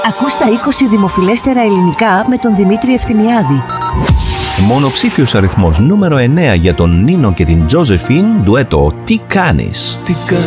Ακούς τα 20 δημοφιλέστερα ελληνικά με τον Δημήτρη Ευθυμιάδη. Μονοψήφιος αριθμός νούμερο 9 για τον Νίνο και την Τζοζεφίν, ντουέτο «Τι κάνεις».